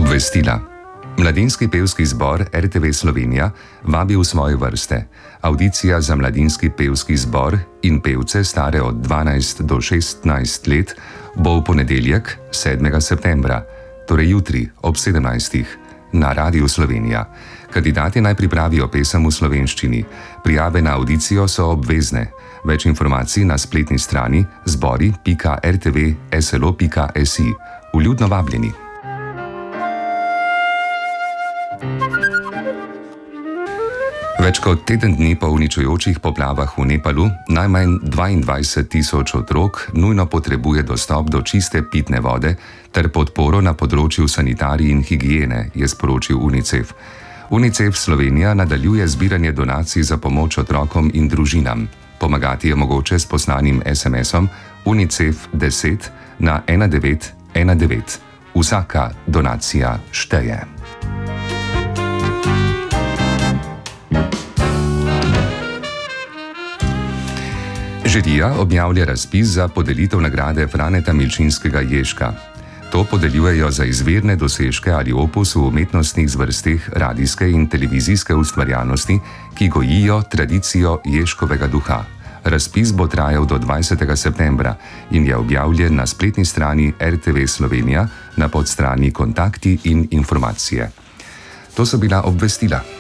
Obvestila. Mladinski pevski zbor RTV Slovenija vabi v svoje vrste. Avdicija za mladinski pevski zbor in pevce stare od 12 do 16 let bo v ponedeljek 7. septembra, torej jutri ob 17. na Radiu Slovenija. Kandidati naj pripravijo pesem v slovenščini. Prijave na avdicijo so obvezne. Več informacij na spletni strani zbori.rtv.slo.si. Vljudno vabljeni. Več kot teden dni po uničujočih poplavah v Nepalu najmanj 22.000 otrok nujno potrebuje dostop do čiste pitne vode ter podporo na področju sanitarij in higiene, je sporočil UNICEF. UNICEF Slovenija nadaljuje zbiranje donacij za pomoč otrokom in družinam. Pomagati je mogoče s poslanim SMS-om UNICEF 10 na 1919. Vsaka donacija šteje. Žirija objavlja razpis za podelitev nagrade Franeta Milčinskega Ježka. To podeljujejo za izvirne dosežke ali opus v umetnostnih zvrsteh radijske in televizijske ustvarjalnosti, ki gojijo tradicijo Ježkovega duha. Razpis bo trajal do 20. septembra in je objavljen na spletni strani RTV Slovenija na podstrani Kontakti in informacije. To so bila obvestila.